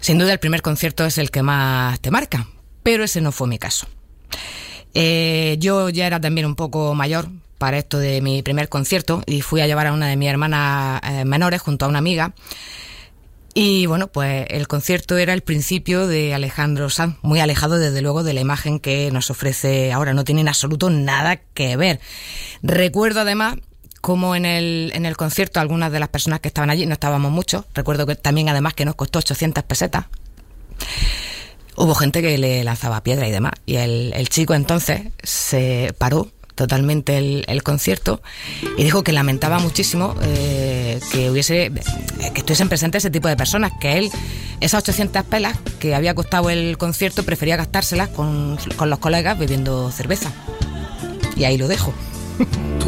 Sin duda el primer concierto es el que más te marca, pero ese no fue mi caso. Yo ya era también un poco mayor para esto de mi primer concierto y fui a llevar a una de mis hermanas menores junto a una amiga. Y bueno, pues el concierto era el principio de Alejandro Sanz, muy alejado desde luego de la imagen que nos ofrece ahora, no tiene en absoluto nada que ver. Recuerdo además como en el concierto algunas de las personas que estaban allí, no estábamos muchos, recuerdo que también además que nos costó 800 pesetas, hubo gente que le lanzaba piedra y demás, y el chico entonces se paró totalmente el concierto y dijo que lamentaba muchísimo que estuviesen presentes ese tipo de personas, que él, esas 800 pelas que había costado el concierto, prefería gastárselas con los colegas bebiendo cerveza. Y ahí lo dejo.